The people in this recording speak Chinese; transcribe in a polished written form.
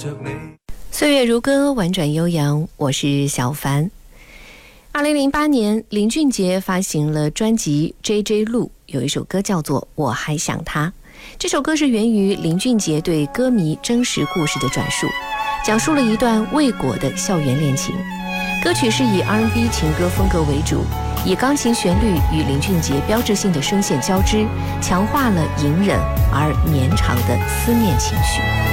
岁月如歌，婉转悠扬，我是小凡。2008年，林俊杰发行了专辑《JJ 路》，有一首歌叫做《我还想他》。这首歌是源于林俊杰对歌迷真实故事的转述，讲述了一段未果的校园恋情。歌曲是以 R&B 情歌风格为主，以钢琴旋律与林俊杰标志性的声线交织，强化了隐忍而绵长的思念情绪。